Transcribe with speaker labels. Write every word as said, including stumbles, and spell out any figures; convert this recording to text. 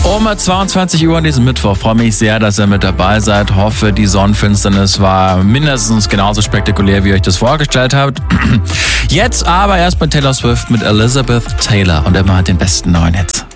Speaker 1: Um zweiundzwanzig Uhr an diesem Mittwoch. Freue mich sehr, dass ihr mit dabei seid. Hoffe, die Sonnenfinsternis war mindestens genauso spektakulär, wie ihr euch das vorgestellt habt. Jetzt aber erst bei Taylor Swift mit Elizabeth Taylor und immer den besten neuen Hits.